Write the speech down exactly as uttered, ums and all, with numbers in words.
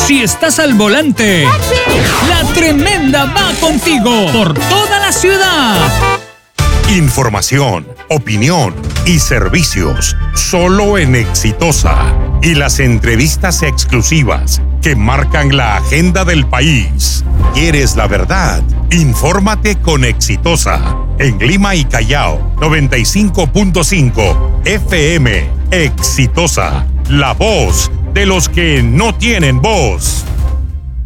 Si estás al volante, la tremenda va contigo por toda la ciudad. Información, opinión y servicios solo en Exitosa. Y las entrevistas exclusivas que marcan la agenda del país. ¿Quieres la verdad? Infórmate con Exitosa. En Lima y Callao, noventa y cinco punto cinco F M. Exitosa, la voz de los que no tienen voz.